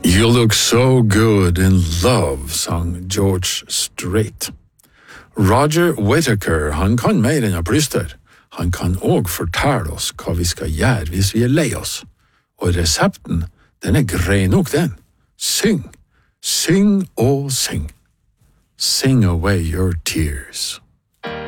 You look so good in love, sang George Strait. Roger Whittaker, han kan mer enn å plystre. Han kan også fortelle oss hva vi skal gjøre hvis vi lei oss. Og resepten, den grei nok den. Syng, syng og syng. Sing away your tears.